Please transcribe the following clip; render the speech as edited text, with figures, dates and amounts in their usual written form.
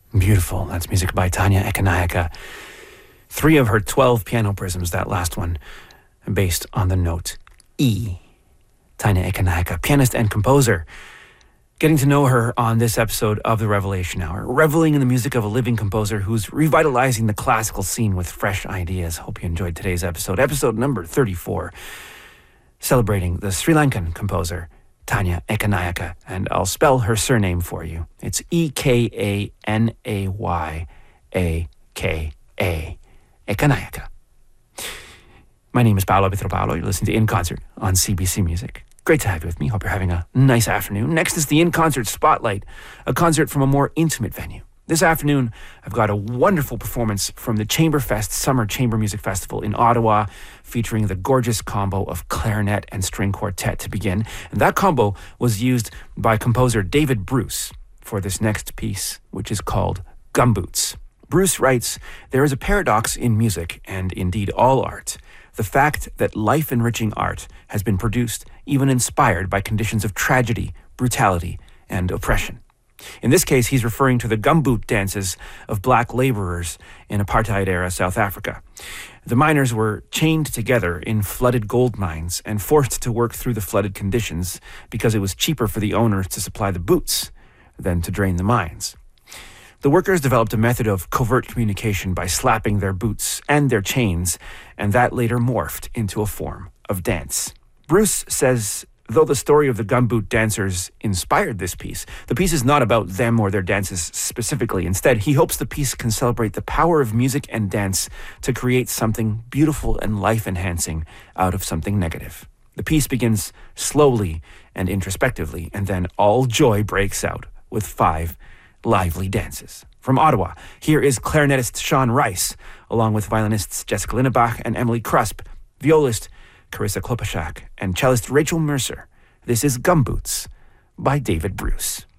Beautiful. That's music by Tanya Ekanayaka. 3 of her 12 piano prisms, that last one, based on the note E. Tanya Ekanayaka, pianist and composer. Getting to know her on this episode of The Revelation Hour, reveling in the music of a living composer who's revitalizing the classical scene with fresh ideas. Hope you enjoyed today's episode number 34, celebrating the Sri Lankan composer Tanya Ekanayaka, and I'll spell her surname for you. It's Ekanayaka, Ekanayaka. My name is Paolo Pietropalo. You're listening to In Concert on CBC Music. Great to have you with me. Hope you're having a nice afternoon. Next is the In Concert Spotlight, a concert from a more intimate venue. This afternoon, I've got a wonderful performance from the Chamberfest Summer Chamber Music Festival in Ottawa, featuring the gorgeous combo of clarinet and string quartet to begin. And that combo was used by composer David Bruce for this next piece, which is called Gumboots. Bruce writes, "There is a paradox in music, and indeed all art. The fact that life-enriching art has been produced, even inspired by conditions of tragedy, brutality, and oppression." In this case, he's referring to the gumboot dances of black laborers in apartheid-era South Africa. The miners were chained together in flooded gold mines and forced to work through the flooded conditions because it was cheaper for the owners to supply the boots than to drain the mines. The workers developed a method of covert communication by slapping their boots and their chains, and that later morphed into a form of dance. Bruce says, though the story of the gumboot dancers inspired this piece, the piece is not about them or their dances specifically. Instead, he hopes the piece can celebrate the power of music and dance to create something beautiful and life-enhancing out of something negative. The piece begins slowly and introspectively, and then all joy breaks out with 5 lively dances. From Ottawa, here is clarinetist Sean Rice, along with violinists Jessica Linnebach and Emily Krusp, violist Carissa Kloposhak, and cellist Rachel Mercer. This is Gumboots by David Bruce.